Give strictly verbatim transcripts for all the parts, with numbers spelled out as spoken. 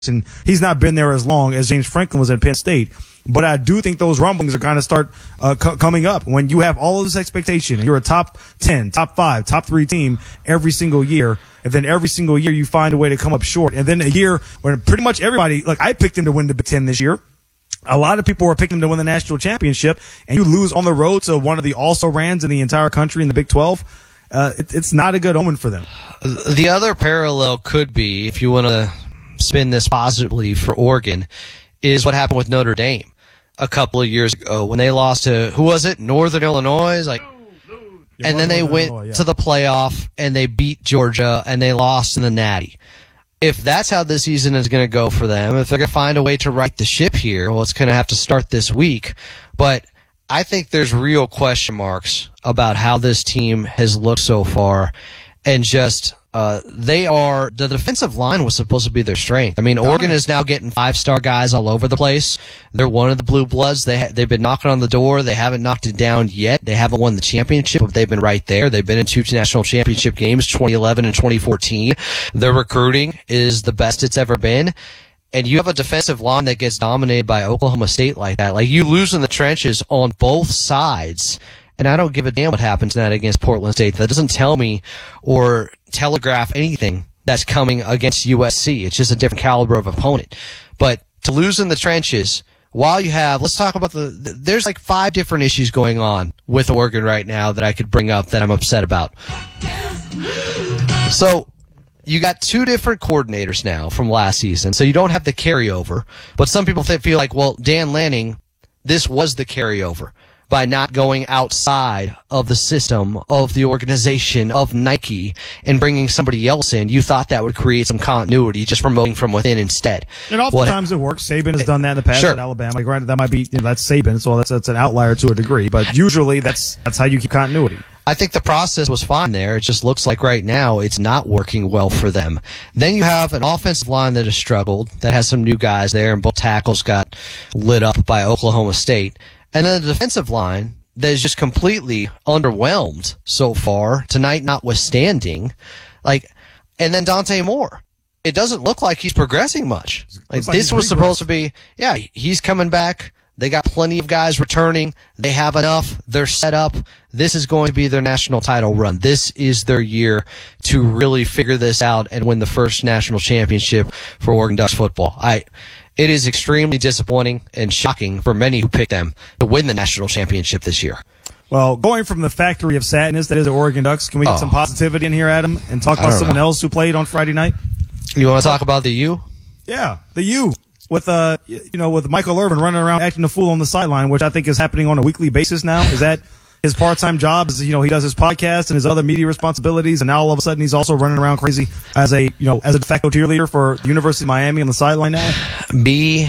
and he's not been there as long as James Franklin was at Penn State. But I do think those rumblings are going to start uh, co- coming up when you have all of this expectation. You're a top ten, top five, top three team every single year. And then every single year you find a way to come up short. And then a year when pretty much everybody, like I picked him to win the Big Ten this year. A lot of people were picking him to win the national championship, and you lose on the road to one of the also-rans in the entire country in the Big twelve. Uh, it, it's not a good omen for them. The other parallel could be, if you want to spin this positively for Oregon, is what happened with Notre Dame a couple of years ago when they lost to, who was it, Northern Illinois? Like, and then they went Illinois, yeah. to the playoff, and they beat Georgia, and they lost in the Natty. If that's how this season is going to go for them, if they're going to find a way to right the ship here, well, it's going to have to start this week. But I think there's real question marks about how this team has looked so far. And just, uh, they are, the defensive line was supposed to be their strength. I mean, Oregon is now getting five-star guys all over the place. They're one of the blue bloods. They ha- they've been knocking on the door. They haven't knocked it down yet. They haven't won the championship, but they've been right there. They've been in two national championship games, twenty eleven and twenty fourteen. Their recruiting is the best it's ever been. And you have a defensive line that gets dominated by Oklahoma State like that. Like, you lose in the trenches on both sides. And I don't give a damn what happens tonight against Portland State. That doesn't tell me or telegraph anything that's coming against U S C. It's just a different caliber of opponent. But to lose in the trenches, while you have, let's talk about the, there's like five different issues going on with Oregon right now that I could bring up that I'm upset about. So, you got two different coordinators now from last season, so you don't have the carryover. But some people feel like, well, Dan Lanning, this was the carryover by not going outside of the system, of the organization, of Nike, and bringing somebody else in. You thought that would create some continuity, just promoting from within instead. And oftentimes what, it works. Saban has done that in the past sure. at Alabama. Granted, that might be, you know, that's Saban, so that's, that's an outlier to a degree. But usually that's that's how you keep continuity. I think the process was fine there. It just looks like right now it's not working well for them. Then you have an offensive line that has struggled, that has some new guys there, and both tackles got lit up by Oklahoma State. And then the defensive line that is just completely underwhelmed so far, tonight notwithstanding. Like, and then Dante Moore. It doesn't look like he's progressing much. Like, like this was supposed to be, yeah, he's coming back. They got plenty of guys returning. They have enough. They're set up. This is going to be their national title run. This is their year to really figure this out and win the first national championship for Oregon Ducks football. I, it is extremely disappointing and shocking for many who picked them to win the national championship this year. Well, going from the factory of sadness that is the Oregon Ducks, can we get oh. some positivity in here, Adam, and talk about someone know. else who played on Friday night? You want to talk about the U? Yeah, the U. With uh, you know, with Michael Irvin running around acting a fool on the sideline, which I think is happening on a weekly basis now. Is that his part-time job? Is, you know, he does his podcast and his other media responsibilities, and now all of a sudden he's also running around crazy as a, you know, as a de facto cheerleader for the University of Miami on the sideline now. B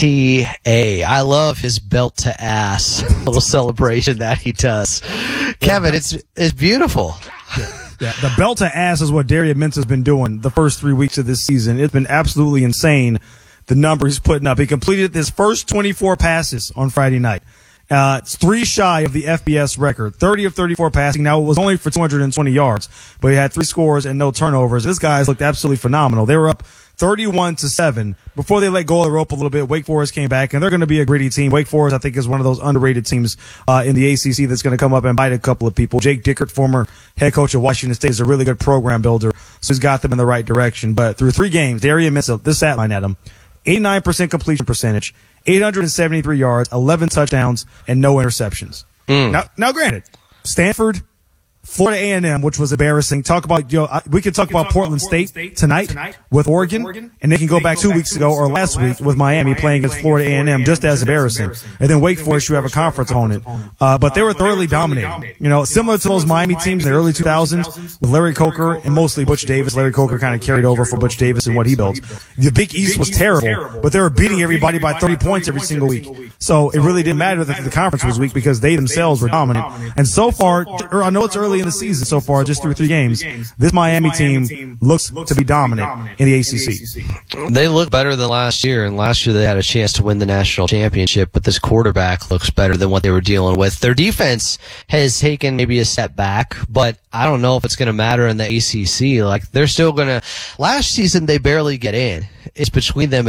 T A. I love his belt to ass little celebration that he does. Kevin, it's it's beautiful. Yeah. Yeah, the belt to ass is what Darian Mintz has been doing the first three weeks of this season. It's been absolutely insane. The number he's putting up. He completed his first twenty-four passes on Friday night. Uh, it's three shy of the F B S record. thirty of thirty-four passing. Now, it was only for two hundred twenty yards, but he had three scores and no turnovers. This guy's looked absolutely phenomenal. They were up thirty-one to seven before they let go of the rope a little bit. Wake Forest came back, and they're going to be a gritty team. Wake Forest, I think, is one of those underrated teams uh, in the A C C that's going to come up and bite a couple of people. Jake Dickert, former head coach of Washington State, is a really good program builder, so he's got them in the right direction. But through three games, Darian Mintz, this stat line at him, eighty-nine percent completion percentage, eight hundred seventy-three yards, eleven touchdowns, and no interceptions. Mm. Now, now, granted, Stanford, Florida A and M, which was embarrassing. Talk about, you know, we could talk about Portland State tonight with Oregon, and they can go back two weeks ago or last week with Miami playing against Florida A and M, just as embarrassing. And then Wake Forest, you have a conference opponent. Uh, but they were thoroughly dominating. You know, similar to those Miami teams in the early two thousands with Larry Coker and mostly Butch Davis. Larry Coker kind of carried over for Butch Davis and what he built. The Big East was terrible, but they were beating everybody by thirty points every single week. So it really didn't matter that the conference was weak because they themselves were dominant. And so far, I know it's early in the season so far, just through three games, this Miami team looks to be dominant in the A C C. They look better than last year, and last year they had a chance to win the national championship, but this quarterback looks better than what they were dealing with. Their defense has taken maybe a step back, but I don't know if it's going to matter in the A C C. Like, they're still going to, last season they barely get in. It's between them and